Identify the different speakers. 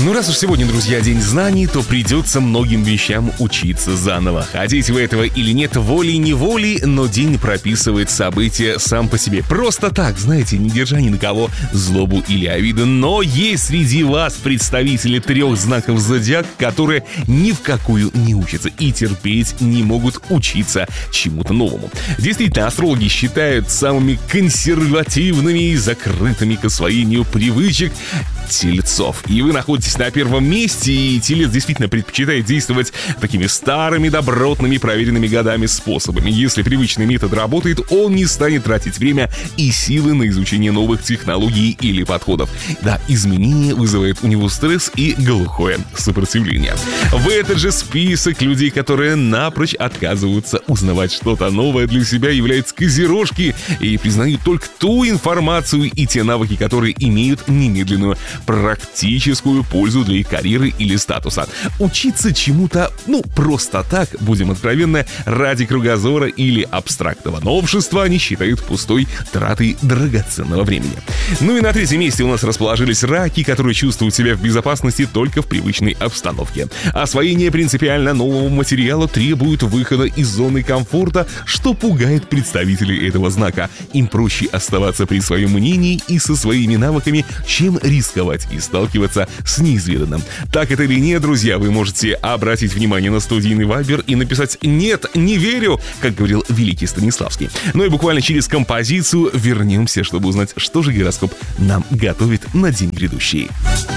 Speaker 1: Ну, раз уж сегодня, друзья, день знаний, то придется многим вещам учиться заново. Хотите вы этого или нет, волей-неволей, но день прописывает события сам по себе. Просто так, знаете, не держа ни на кого злобу или обиду. Но есть среди вас представители 3 знаков зодиака, которые ни в какую не учатся и терпеть не могут учиться чему-то новому. Действительно, астрологи считают самыми консервативными и закрытыми к освоению привычек тельцов. И вы находитесь на первом месте, и телец действительно предпочитает действовать такими старыми, добротными, проверенными годами способами. Если привычный метод работает, он не станет тратить время и силы на изучение новых технологий или подходов. Да, изменение вызывает у него стресс и глухое сопротивление. В этот же список людей, которые напрочь отказываются узнавать что-то новое для себя, являются козерожки и признают только ту информацию и те навыки, которые имеют немедленную практическую пользу для их карьеры или статуса. Учиться чему-то, просто так, будем откровенны, ради кругозора или абстрактного новшества они считают пустой тратой драгоценного времени. Ну и на 3-м месте у нас расположились раки, которые чувствуют себя в безопасности только в привычной обстановке. Освоение принципиально нового материала требует выхода из зоны комфорта, что пугает представителей этого знака. Им проще оставаться при своем мнении и со своими навыками, чем рисковать и сталкиваться с неизведанным. Так это или нет, друзья, вы можете обратить внимание на студийный вайбер и написать «Нет, не верю», как говорил великий Станиславский. Ну и буквально через композицию вернемся, чтобы узнать, что же гороскоп нам готовит на день грядущий.